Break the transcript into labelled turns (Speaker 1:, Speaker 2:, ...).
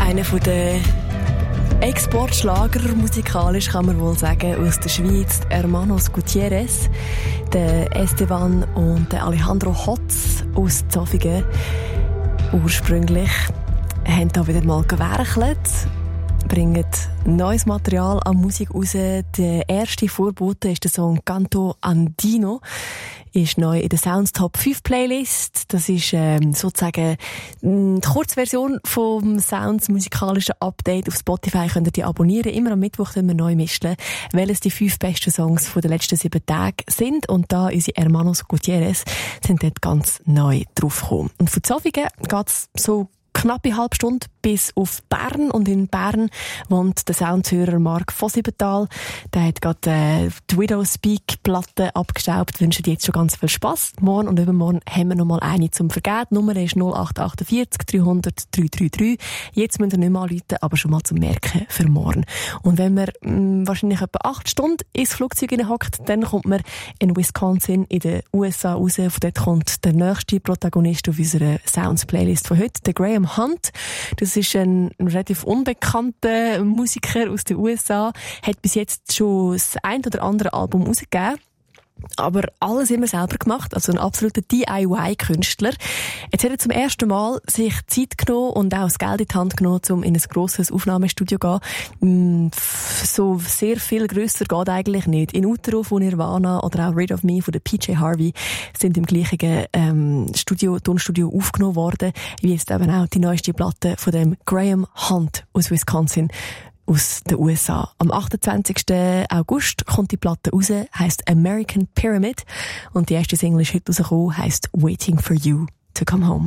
Speaker 1: Einer der Exportschlager musikalisch kann man wohl sagen aus der Schweiz, Hermanos Gutierrez, der Esteban und der Alejandro Hotz aus Zofingen. Ursprünglich haben da wieder mal gewerkelt, bringen neues Material an Musik raus. Der erste Vorbote ist der Song Canto Andino, ist neu in der Sounds Top 5 Playlist. Das ist sozusagen die Kurzversion vom Sounds musikalischen Update. Auf Spotify könnt ihr die abonnieren. Immer am Mittwoch können wir neu mischen, welches die 5 besten Songs der letzten 7 Tage sind. Und da unsere Hermanos Gutierrez sind dort ganz neu draufgekommen. Und von Zofingen geht's so knappe halbe Stunde bis auf Bern. Und in Bern wohnt der Soundhörer Marc von Siebenthal. Der hat gerade die Widow Speak Platte abgestaubt. Wünschen dir jetzt schon ganz viel Spass. Morgen und übermorgen haben wir noch mal eine zum Vergeben. Die Nummer ist 0848 300 333. Jetzt müsst ihr nicht mehr anrufen, aber schon mal zum Merken für morgen. Und wenn man wahrscheinlich etwa 8 Stunden ins Flugzeug hockt, dann kommt man in Wisconsin in den USA raus. Von dort kommt der nächste Protagonist auf unserer Sounds-Playlist von heute, der Graham Hunt. Das ist ein relativ unbekannter Musiker aus den USA. Hat bis jetzt schon das ein oder andere Album rausgegeben. Aber alles immer selber gemacht, also ein absoluter DIY-Künstler. Jetzt hat er zum ersten Mal sich Zeit genommen und auch das Geld in die Hand genommen, um in ein grosses Aufnahmestudio zu gehen. So sehr viel grösser geht eigentlich nicht. In Utero von Nirvana oder auch Rid of Me von der PJ Harvey sind im gleichen Tonstudio aufgenommen worden, wie jetzt eben auch die neueste Platte von dem Graham Hunt aus Wisconsin, aus den USA. Am 28. August kommt die Platte raus, heisst American Pyramid. Und die erste Single ist heute rausgekommen, heisst Waiting for You to Come Home.